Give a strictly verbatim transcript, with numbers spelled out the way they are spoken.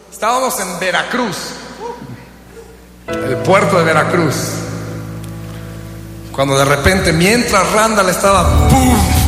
Estábamos en Veracruz, el puerto de Veracruz, cuando de repente, mientras Randall estaba ¡pum!